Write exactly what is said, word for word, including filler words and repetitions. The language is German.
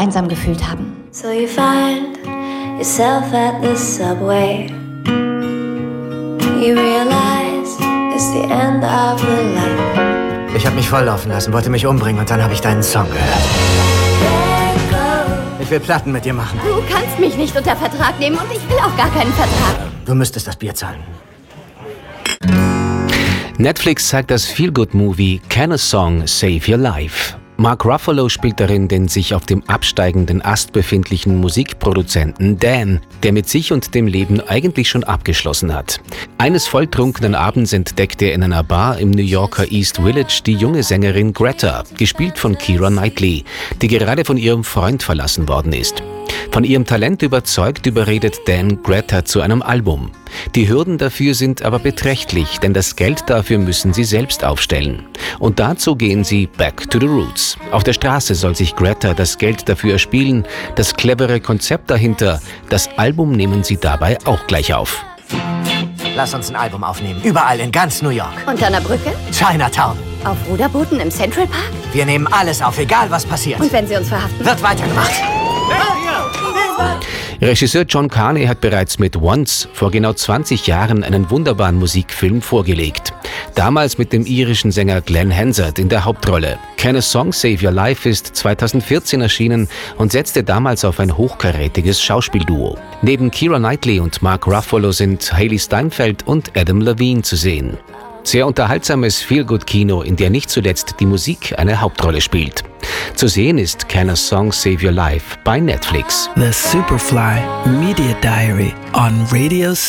einsam gefühlt haben. So you find yourself at the subway. You realize it's the end of the life. Ich habe mich volllaufen lassen, wollte mich umbringen und dann habe ich deinen Song gehört. Ich will Platten mit dir machen. Du kannst mich nicht unter Vertrag nehmen und ich will auch gar keinen Vertrag. Du müsstest das Bier zahlen. Netflix zeigt das Feel-Good-Movie Can a Song Save Your Life? Mark Ruffalo spielt darin den sich auf dem absteigenden Ast befindlichen Musikproduzenten Dan, der mit sich und dem Leben eigentlich schon abgeschlossen hat. Eines volltrunkenen Abends entdeckt er in einer Bar im New Yorker East Village die junge Sängerin Greta, gespielt von Keira Knightley, die gerade von ihrem Freund verlassen worden ist. Von ihrem Talent überzeugt, überredet Dan Greta zu einem Album. Die Hürden dafür sind aber beträchtlich, denn das Geld dafür müssen sie selbst aufstellen. Und dazu gehen sie back to the roots. Auf der Straße soll sich Greta das Geld dafür erspielen, das clevere Konzept dahinter, das Album nehmen sie dabei auch gleich auf. Lass uns ein Album aufnehmen, überall in ganz New York. Unter einer Brücke? Chinatown. Auf Ruderbooten im Central Park? Wir nehmen alles auf, egal was passiert. Und wenn sie uns verhaften? Wird weitergemacht. Regisseur John Carney hat bereits mit Once vor genau zwanzig Jahren einen wunderbaren Musikfilm vorgelegt. Damals mit dem irischen Sänger Glenn Hansard in der Hauptrolle. Can a Song Save Your Life ist zweitausendvierzehn erschienen und setzte damals auf ein hochkarätiges Schauspielduo. Neben Keira Knightley und Mark Ruffalo sind Hailee Steinfeld und Adam Levine zu sehen. Sehr unterhaltsames Feel-Good-Kino, in der nicht zuletzt die Musik eine Hauptrolle spielt. Zu sehen ist Can a Song Save Your Life bei Netflix. The Superfly Media Diary on Radio